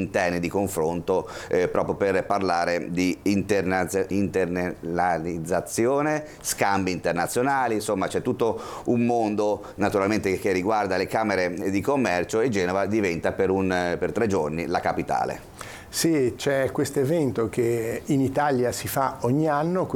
interni di confronto proprio per parlare di internalizzazione, scambi internazionali, insomma c'è tutto un mondo naturalmente che riguarda le camere di commercio e Genova diventa per 3 giorni la capitale. Sì, c'è questo evento che in Italia si fa ogni anno,